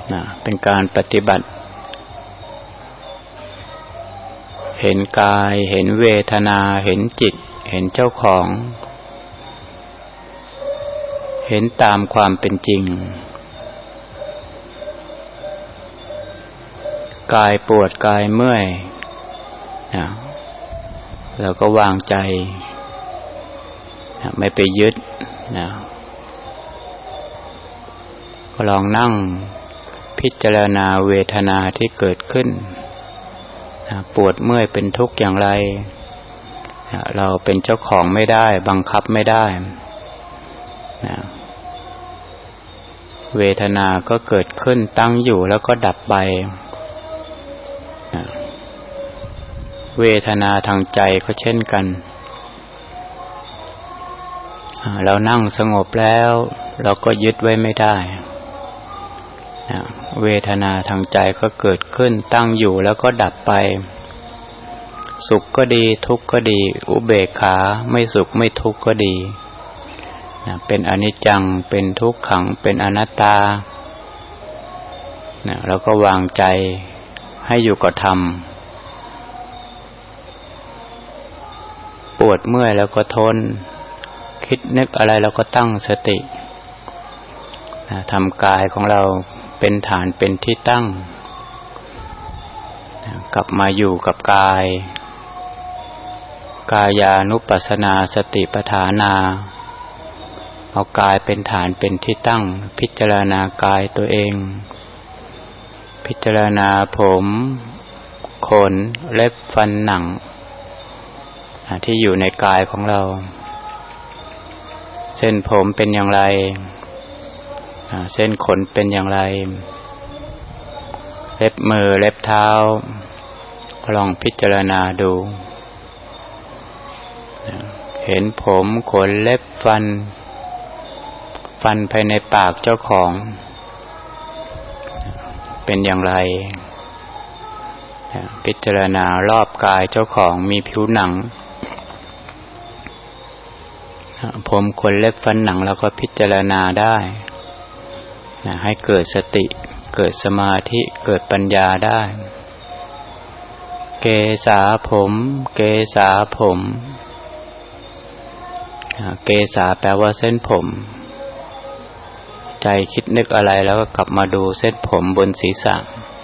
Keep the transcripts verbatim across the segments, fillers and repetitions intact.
นะเป็นการปฏิบัติเห็นกายเห็นเวทนาเห็นจิตเห็นเจ้าของเห็นตามความเป็นจริงกายปวดกายเมื่อยนะเราก็วางใจนะไม่ไปยึดนะก็ลองนั่งพิจารณาเวทนาที่เกิดขึ้นนะปวดเมื่อยเป็นทุกข์อย่างไรนะเราเป็นเจ้าของไม่ได้บังคับไม่ได้นะเวทนาก็เกิดขึ้นตั้งอยู่แล้วก็ดับไปนะเวทนาทางใจก็เช่นกันเรานั่งสงบแล้วเราก็ยึดไว้ไม่ได้นะเวทนาทางใจก็เกิดขึ้นตั้งอยู่แล้วก็ดับไปสุขก็ดีทุกข์ก็ดีอุเบกขาไม่สุขไม่ทุกข์ก็ดีนะเป็นอนิจจังเป็นทุกขังเป็นอนัตตานะแล้วก็วางใจให้อยู่กับธรรมปวดเมื่อยแล้วก็ทนคิดนึกอะไรเราก็ตั้งสตินะทำกายของเราเป็นฐานเป็นที่ตั้งนะกลับมาอยู่กับกายกายานุปัสสนาสติปัฏฐานาเอากายเป็นฐานเป็นที่ตั้งพิจารณากายตัวเองพิจารณาผมขนเล็บฟันหนังที่อยู่ในกายของเราเส้นผมเป็นอย่างไรเส้นขนเป็นอย่างไรเล็บมือเล็บเท้าลองพิจารณาดูเห็นผมขนเล็บฟันฟันภายในปากเจ้าของเป็นอย่างไรพิจารณารอบกายเจ้าของมีผิวหนังผมขนเล็บฟันหนังเราก็พิจารณาได้ให้เกิดสติเกิดสมาธิเกิดปัญญาได้เกสาผมเกสาผมเกสาแปลว่าเส้นผมใจคิดนึกอะไรแล้วก็กลับมาดูเส้นผมบนศีรษะ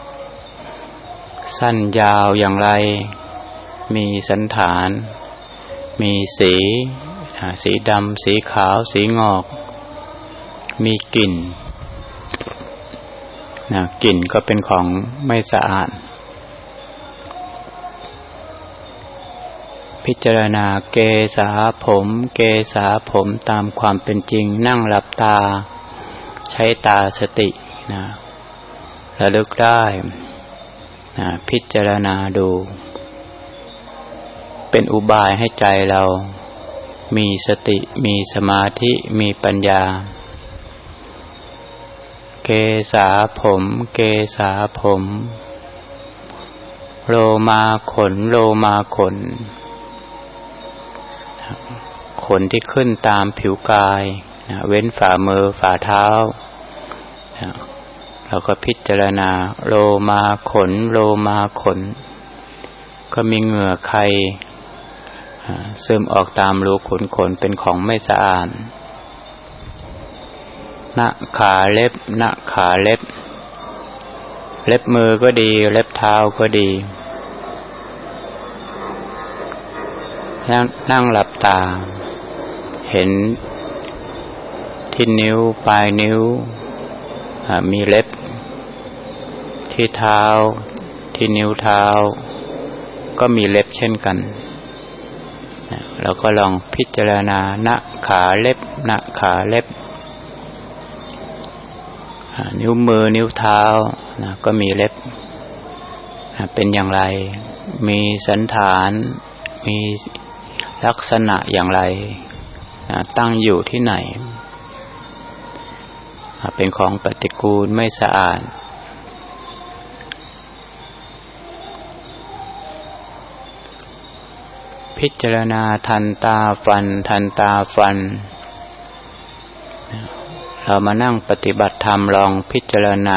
สั้นยาวอย่างไรมีสันฐานมีสีสีดำสีขาวสีงอกมีกลิ่นนะกลิ่นก็เป็นของไม่สะอาดพิจารณาเกสาผมเกสาผมตามความเป็นจริงนั่งหลับตาใช้ตาสตินะระลึกได้นะพิจารณาดูเป็นอุบายให้ใจเรามีสติมีสมาธิมีปัญญาเกสาผมเกสาผมโลมาขนโลมาขนขนที่ขึ้นตามผิวกายนะเว้นฝ่ามือฝ่าเท้านะเราก็พิจารณาโลมาขนโลมาขนก็มีเหงื่อใครซึมออกตามรูขุมขนเป็นของไม่สะอาดหน้าขาเล็บหน้าขาเล็บเล็บมือก็ดีเล็บเท้าก็ดีนั่งนั่งหลับตาเห็นที่นิ้วปลายนิ้วมีเล็บที่เท้าที่นิ้วเท้าก็มีเล็บเช่นกันเราก็ลองพิจารณาหน้าขาเล็บหน้าขาเล็บนิ้วมือนิ้วเท้านะก็มีเล็บเป็นอย่างไรมีสันฐานมีลักษณะอย่างไรตั้งอยู่ที่ไหนเป็นของปฏิกูลไม่สะอาดพิจารณาทันตาฟันทันตาฟันเรามานั่งปฏิบัติธรรมลองพิจารณา